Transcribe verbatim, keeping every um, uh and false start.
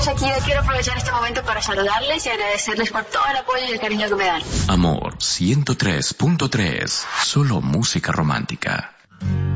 Shakira, quiero aprovechar este momento para saludarles y agradecerles por todo el apoyo y el cariño que me dan. Amor ciento tres punto tres, solo música romántica.